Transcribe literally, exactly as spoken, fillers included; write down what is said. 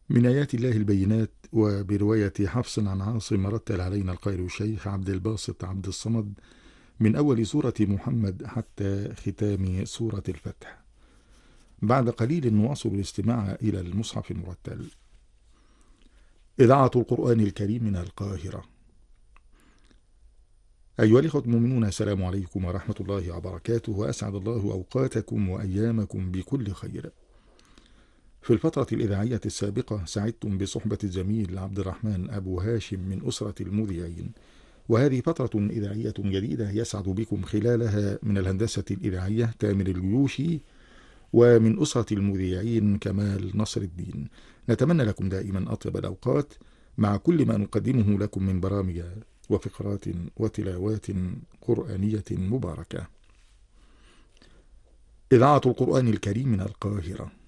من آيات الله البينات. وبرواية حفص عن عاصم رتل علينا القارئ الشيخ عبد الباسط عبد الصمد من أول سورة محمد حتى ختام سورة الفتح. بعد قليل نواصل الاستماع إلى المصحف المرتل. إذاعة القرآن الكريم من القاهرة. أيها الإخوة المؤمنون، السلام عليكم ورحمة الله وبركاته، وأسعد الله أوقاتكم وأيامكم بكل خير. في الفترة الإذاعية السابقة سعدتم بصحبة الزميل عبد الرحمن أبو هاشم من أسرة المذيعين، وهذه فترة إذاعية جديدة يسعد بكم خلالها من الهندسة الإذاعية تامر الجيوشي، ومن أسرة المذيعين كمال نصر الدين. نتمنى لكم دائما أطيب الأوقات مع كل ما نقدمه لكم من برامج وفقرات وتلاوات قرآنية مباركة. إذاعة القرآن الكريم من القاهرة.